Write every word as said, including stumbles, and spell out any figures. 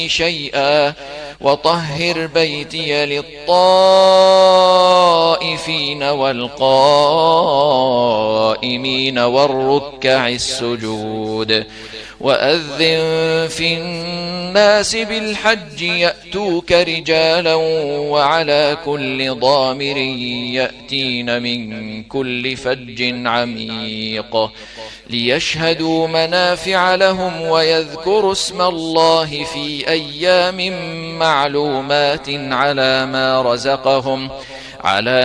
شيئا وطهر بيتي للطائفين والقائمين والركع السجود وأذن في الناس بالحج يأتوك رجالا وعلى كل ضامر يأتين من كل فج عميق ليشهدوا منافع لهم ويذكروا اسم الله في أيام معلومات على ما رزقهم على